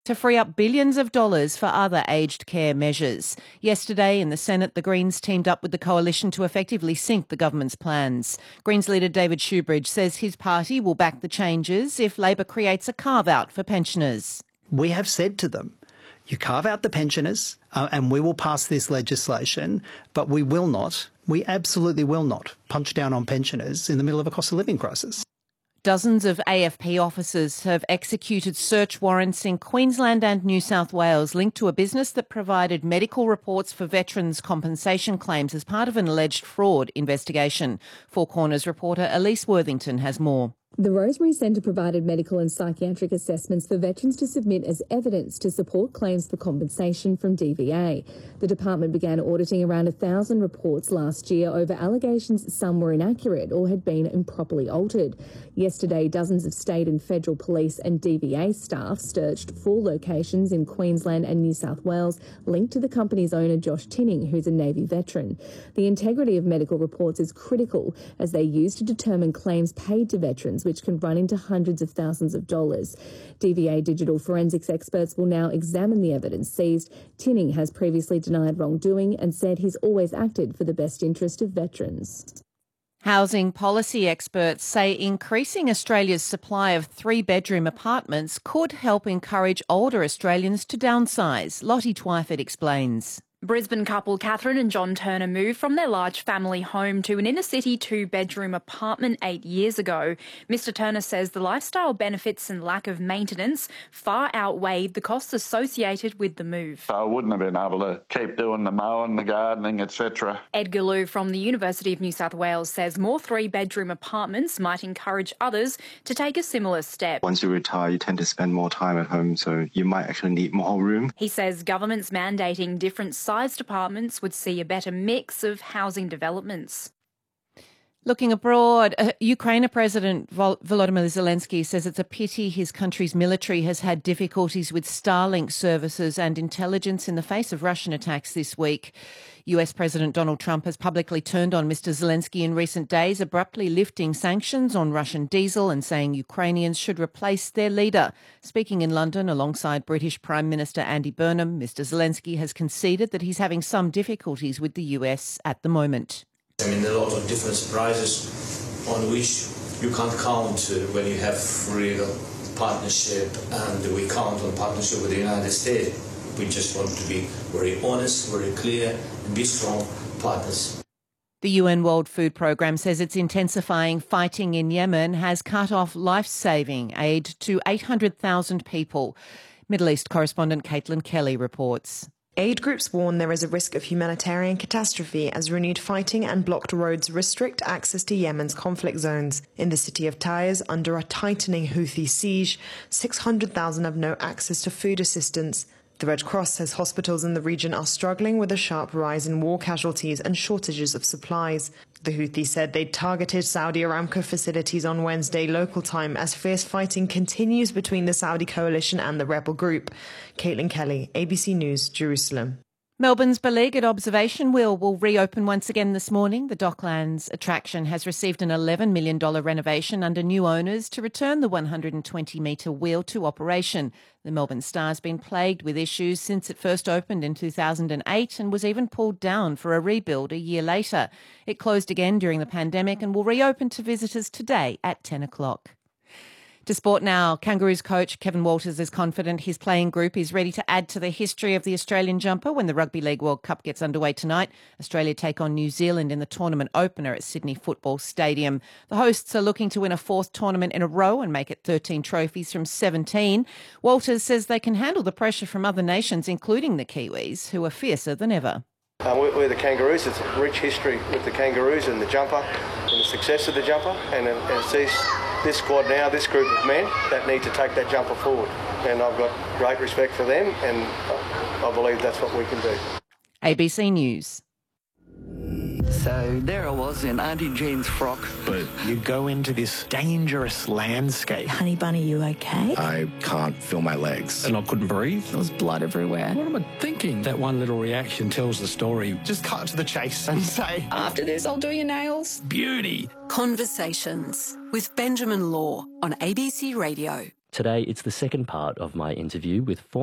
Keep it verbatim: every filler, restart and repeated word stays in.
to free up billions of dollars for other aged care measures. Yesterday in the Senate, the Greens teamed up with the coalition to effectively sink the government's plans. Greens leader David Shoebridge says his party will back the changes if Labor creates a carve-out for pensioners. We have said to them, you carve out the pensioners uh, and we will pass this legislation, but we will not, we absolutely will not punch down on pensioners in the middle of a cost of living crisis. Dozens of A F P officers have executed search warrants in Queensland and New South Wales linked to a business that provided medical reports for veterans' compensation claims as part of an alleged fraud investigation. Four Corners reporter Elise Worthington has more. The Rosemary Centre provided medical and psychiatric assessments for veterans to submit as evidence to support claims for compensation from D V A. The department began auditing around a thousand reports last year over allegations some were inaccurate or had been improperly altered. Yesterday, dozens of state and federal police and D V A staff searched four locations in Queensland and New South Wales linked to the company's owner Josh Tinning, who's a Navy veteran. The integrity of medical reports is critical as they're used to determine claims paid to veterans, which can run into hundreds of thousands of dollars. D V A digital forensics experts will now examine the evidence seized. Tinning has previously denied wrongdoing and said he's always acted for the best interest of veterans. Housing policy experts say increasing Australia's supply of three-bedroom apartments could help encourage older Australians to downsize. Lottie Twyford explains. Brisbane couple Catherine and John Turner moved from their large family home to an inner-city two-bedroom apartment eight years ago. Mister Turner says the lifestyle benefits and lack of maintenance far outweighed the costs associated with the move. I wouldn't have been able to keep doing the mowing, the gardening, et cetera. Edgar Liu from the University of New South Wales says more three-bedroom apartments might encourage others to take a similar step. Once you retire, you tend to spend more time at home, so you might actually need more room. He says governments mandating different sized apartments would see a better mix of housing developments. Looking abroad, uh, Ukraine President Vol- Volodymyr Zelensky says it's a pity his country's military has had difficulties with Starlink services and intelligence in the face of Russian attacks this week. U S President Donald Trump has publicly turned on Mister Zelensky in recent days, abruptly lifting sanctions on Russian diesel and saying Ukrainians should replace their leader. Speaking in London alongside British Prime Minister Andy Burnham, Mister Zelensky has conceded that he's having some difficulties with the U S at the moment. I mean, there are a lot of different surprises on which you can't count uh, when you have real partnership, and we count on partnership with the United States. We just want to be very honest, very clear, and be strong partners. The U N World Food Programme says it's intensifying fighting in Yemen has cut off life-saving aid to eight hundred thousand people. Middle East correspondent Caitlin Kelly reports. Aid groups warn there is a risk of humanitarian catastrophe as renewed fighting and blocked roads restrict access to Yemen's conflict zones. In the city of Taiz, under a tightening Houthi siege, six hundred thousand have no access to food assistance. The Red Cross says hospitals in the region are struggling with a sharp rise in war casualties and shortages of supplies. The Houthis said they targeted Saudi Aramco facilities on Wednesday local time as fierce fighting continues between the Saudi coalition and the rebel group. Caitlin Kelly, A B C News, Jerusalem. Melbourne's Beleaguered Observation Wheel will reopen once again this morning. The Docklands attraction has received an eleven million dollars renovation under new owners to return the one hundred twenty metre wheel to operation. The Melbourne Star has been plagued with issues since it first opened in two thousand eight and was even pulled down for a rebuild a year later. It closed again during the pandemic and will reopen to visitors today at ten o'clock. To sport now, Kangaroos coach Kevin Walters is confident his playing group is ready to add to the history of the Australian jumper when the Rugby League World Cup gets underway tonight. Australia take on New Zealand in the tournament opener at Sydney Football Stadium. The hosts are looking to win a fourth tournament in a row and make it thirteen trophies from seventeen. Walters says they can handle the pressure from other nations, including the Kiwis, who are fiercer than ever. Uh, we're, we're the Kangaroos. It's a rich history with the Kangaroos and the jumper and the success of the jumper. And, and it's these, this squad now, this group of men that need to take that jumper forward. And I've got great respect for them, and I believe that's what we can do. A B C News. So there I was in Auntie Jean's frock. But you go into this dangerous landscape. Honey Bunny, you okay? I can't feel my legs. And I couldn't breathe. There was blood everywhere. What am I thinking? That one little reaction tells the story. Just cut to the chase and say, after this, I'll do your nails. Beauty. Conversations with Benjamin Law on A B C Radio. Today, it's the second part of my interview with former